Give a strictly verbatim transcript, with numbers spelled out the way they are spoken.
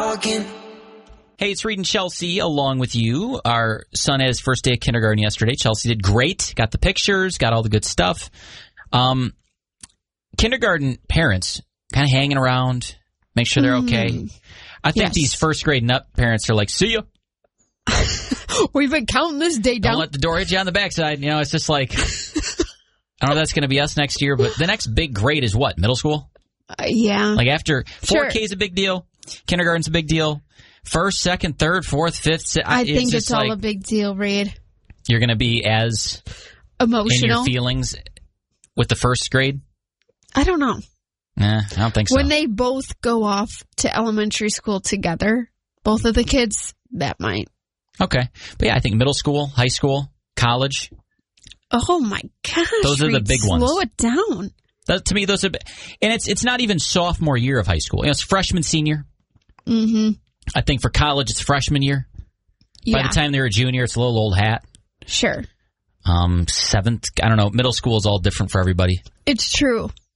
walking. Hey, it's Reed and Chelsea along with you. Our son had his first day of kindergarten yesterday. Chelsea did great. Got the pictures, got all the good stuff. Um, kindergarten parents kind of hanging around, make sure they're okay. Mm. I think yes. these first grade nut parents are like, see ya. We've been counting this day down. Don't let the door hit you on the backside. You know, it's just like, I don't know if that's going to be us next year, but the next big grade is what? Middle school? Uh, yeah. Like after four K sure. is a big deal. Kindergarten's a big deal. First, second, third, fourth, fifth. Sixth, I it's think it's all like, a big deal, Reed. You're going to be as emotional in your feelings with the first grade? I don't know. Nah, I don't think so. When they both go off to elementary school together, both of the kids, that might. Okay. But yeah, I think middle school, high school, college. Oh my gosh. Those are Reed, the big ones. Slow it down. That, to me, those are, and it's it's not even sophomore year of high school. You know, it's freshman, senior. Mm-hmm. I think for college, it's freshman year. Yeah. By the time they're a junior, it's a little old hat. Sure. Um, seventh, I don't know. Middle school is all different for everybody. It's true.